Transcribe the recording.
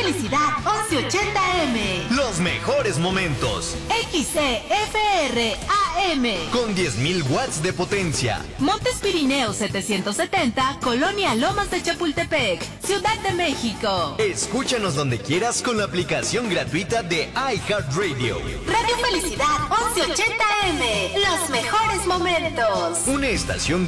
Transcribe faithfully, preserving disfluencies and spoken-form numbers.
Felicidad once ochenta eme. Los mejores momentos. X C F R A M. Con diez mil watts de potencia. Montes Pirineos setecientos setenta, Colonia Lomas de Chapultepec, Ciudad de México. Escúchanos donde quieras con la aplicación gratuita de iHeartRadio. Radio Felicidad once ochenta eme. Los mejores momentos. Una estación